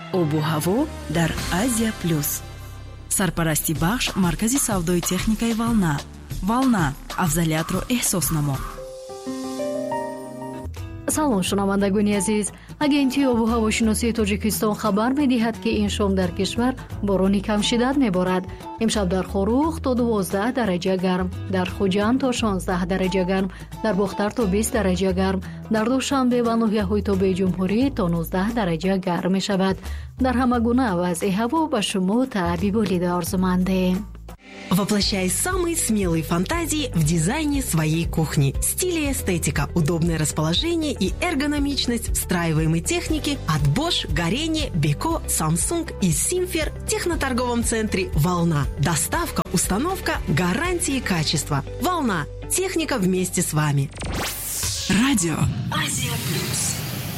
обу ҳаво дар Азия плюс. Сарпарасти бахш маркази савдои техникаи Волна. Волна, афзалиятро эҳсос намо. салом шунавандагони азиз, агентии обу ҳавошиносии тоҷикистон хабар медиҳад ки ин шом дар кишвар борони камшиддат меборад. имшаб дар хорух то 12 дараҷа гарм, дар хуҷанд то 16 дараҷа гарм, дар бохтар то 20 дараҷа гарм, дар душанбе ва ноҳияҳои тобеи ҷумҳурӣ то 19 дараҷа гарм мешавад. дар ҳама гуна вазъи ҳаво ба шумо таъби болида орзумандем. Воплощай самые смелые фантазии в дизайне своей кухни. Стиль и эстетика, удобное расположение и эргономичность встраиваемой техники от Bosch, Горение, Beko, Samsung и Simfer в техноторговом центре «Волна». Доставка, установка, гарантии качества. «Волна». Техника вместе с вами. Радио Азия Плюс.